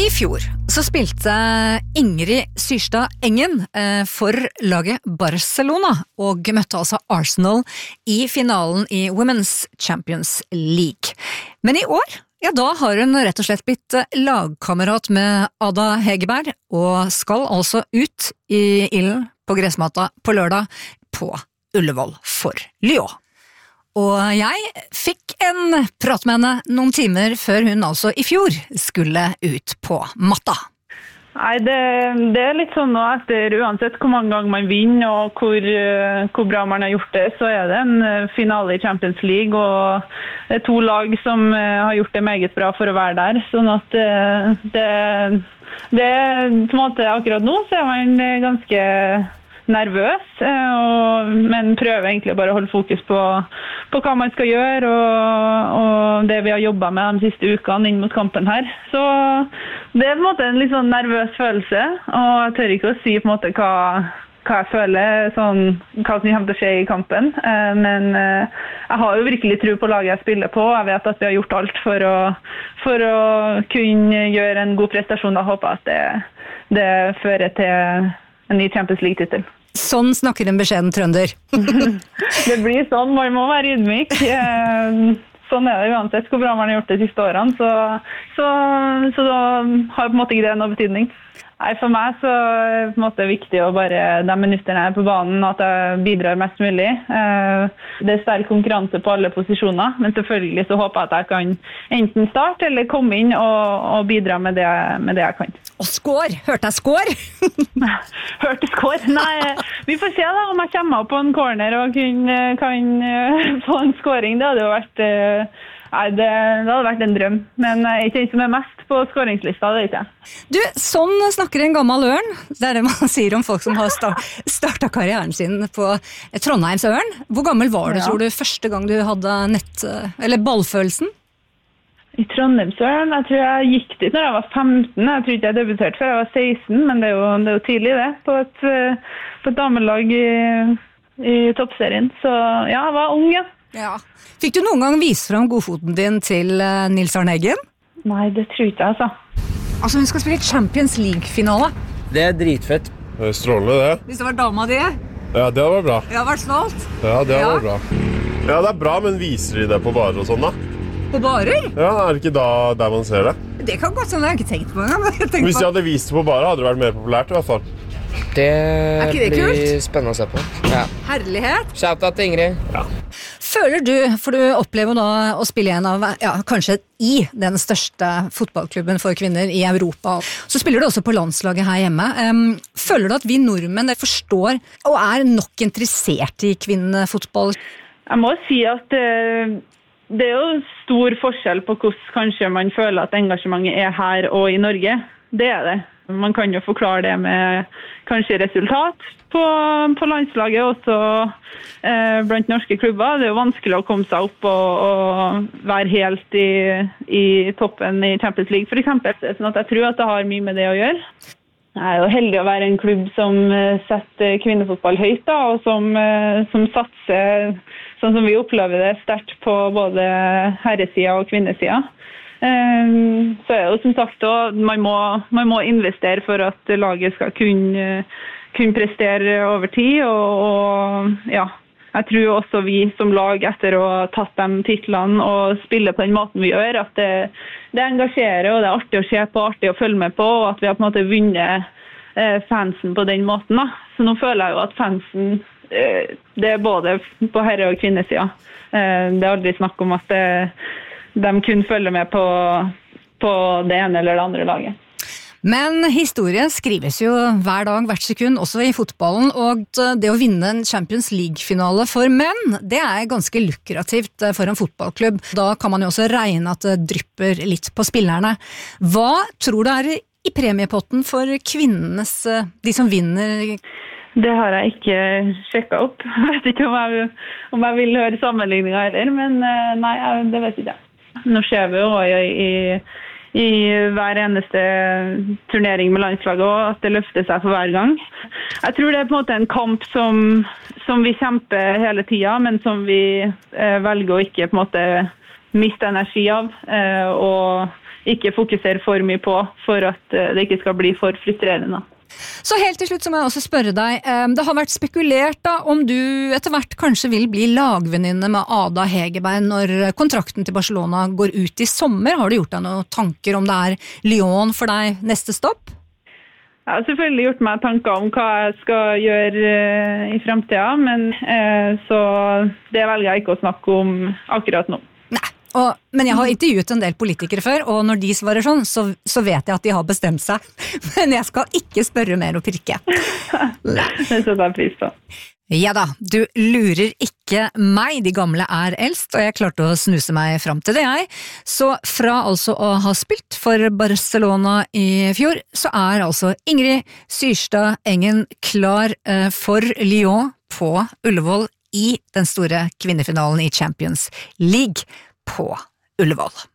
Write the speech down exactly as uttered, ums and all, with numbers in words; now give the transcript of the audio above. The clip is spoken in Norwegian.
I fjor så spilte Ingrid Syrstad Engen eh, for laget Barcelona og møtte altså Arsenal i finalen i Women's Champions League. Men i år, ja da har hun rett og slett blitt lagkamerat med Ada Hegerberg og skal altså ut i ilden på gressmata på lørdag på Ullevål for Lyon. Og jeg fikk en prat med henne noen timer før hun altså i fjor skulle ut på matta. Nei, det, det er litt sånn nå etter uansett hvor mange ganger man vinner og hvor, hvor bra man har gjort det, så er det en finale i Champions League, og det er to lag som har gjort det meget bra for å være der, sånn at det, det på en måte akkurat nå så er man ganske nervøs, og, men prøver egentlig bare å holde fokus på, på hva man skal gjøre og, og det vi har jobbet med de siste ukene inn mot kampen her. Så det er på en måte en litt sånn nervøs følelse, og jeg tør ikke å si på en måte hva, hva jeg føler, sånn, hva som kommer til å skje i kampen. Men jeg har jo virkelig tro på laget jeg spiller på, jeg vet at vi har gjort alt for å, for å kunne gjøre en god prestasjon, og håper at det, det fører til en ny Champions League-titel. Sånn snakker en beskjeden trønder. Det blir sånn, man må være ydmyk. Sånn er det uansett hvor bra man har gjort det de siste årene, så, så, så da har på en måte ikke det noe betydning. Nei, for meg så er det på en måte viktig å bare de minutterne her på banen, at jeg bidrar mest mulig. Det er sterk konkurranse på alle posisjoner, men selvfølgelig så håper jeg at jeg kan enten starte eller komme inn og, og bidra med det, med det jeg kan. Og skår! Hørte jeg skår? Hørte skår? Nei, vi får se da om jeg kommer opp på en corner og kan, kan få en skåring. Det hadde jo vært, nei, det, det hadde vært en drøm, men jeg er ikke den som er mest på skåringslista, det er ikke jeg. Du, sånn snakker en gammel ørn. Det er det man sier om folk som har startet karrieren sin på Trondheims ørn. Hvor gammel var du, ja. Tror du, første gang du hadde nett, eller ballfølelsen? I Trondheimsøren, jeg tror jeg gikk dit når jeg var femten. Jeg tror ikke jeg debuterte før jeg var seksten, men det er jo, det er jo tidlig det, på et, på et damelag i, i toppserien. Så ja, jeg var ung, ja. Ja. Fikk du noen gang vise frem godfoten din til Nils Arne Eggen? Nei, det tror ikke jeg, altså. Altså, hun skal spille Champions League-finale. Det er dritfett. Det er strålende, det. Hvis det var dama di? Ja, det var bra. Jeg har vært stolt. Ja, det ja. var bra. Ja, det er bra, men viser de det på barer og sånn, da? På barer? Ja, er det ikke da der man ser det? Det kan godt sånn, jeg har ikke tenkt på det. Hvis de hadde vist det på barer, hadde det vært mer populært i hvert fall. Det, det blir kult? Spennende å se på. Ja. Herlighet. Shout-out til Ingrid. Ja. Føler du, for du opplever da å spille en av, ja, kanskje i den største fotballklubben for kvinner i Europa, så spiller du også på landslaget her hjemme. Føler du at vi nordmenn forstår og er nok interessert i kvinnefotball? Jeg må si at det er jo stor forskjell på hvordan kanskje man føler at engasjementet er her og i Norge. Det er det. Man kan jo forklare det med kanskje resultat på, på landslaget, også eh, blant norske klubber. Det er jo vanskelig å komme seg opp og, og være helt i, i toppen i Champions League, for eksempel. Sånn at jeg tror at det har mye med det å gjøre. Jeg er jo heldig å være en klubb som setter kvinnefotball høyt, da, og som, som satser, sånn som vi opplever det, sterkt på både herresida og kvinnesida. Så er det jo som sagt også, man må, man må investere for at laget skal kunne, kunne prestere over tid, og, og ja, jeg tror også vi som lag etter å ha tatt de titlene og spille på den måten vi gjør, at det, det engasjerer og det er artig å se på, artig å følge med på, og at vi har på en måte vunnet fansen på den måten da. Så nå føler jeg jo at fansen, det er både på herre- og kvinnesida. Det er aldri snakk om at det de kun følger med på, på det ene eller det andre laget. Men historien skrives jo hver dag, hvert sekund, også i fotballen, og det å vinne en Champions League-finale for menn, det er ganske lukrativt for en fotballklubb. Da kan man jo også regne at det drypper litt på spillerne. Hva tror du er i premiepotten for kvinnenes, de som vinner? Det har jeg ikke sjekket opp. Jeg vet ikke om jeg, om jeg vil høre sammenligninger heller, men nei, det vet ikke jeg. Nå ser vi jo i, i, i hver eneste turnering med landslaget også, at det løfter seg for hver gang. Jeg tror det er på en måte en kamp som, som vi kjemper hele tiden, men som vi eh, velger å ikke på en måte miste energi av, eh, og ikke fokusere for mye på, for at det ikke skal bli for frustrerende. Så helt til slutt så må jeg også spørre deg, det har vært spekulert da om du etter hvert kanskje vil bli lagvenninne med Ada Hegerberg når kontrakten til Barcelona går ut i sommer. Har du gjort deg noen tanker om det er Lyon for deg neste stopp? Jeg har selvfølgelig gjort meg tanker om hva jeg skal gjøre i fremtiden, men eh, så det velger jeg ikke å snakke om akkurat nå. Nei. Og, men jeg har intervjuet en del politikere før, og når de svarer sånn, så, så vet jeg at de har bestemt seg. Men jeg skal ikke spørre mer og pirke. Det setter jeg pris på. Ja da, du lurer ikke meg, de gamle er eldst, og jeg klarte å snuse meg fram til det jeg. Så fra altså å ha spilt for Barcelona i fjor, så er altså Ingrid Syrstad Engen klar for Lyon på Ullevål i den store kvinnefinalen i Champions League på Ullevål.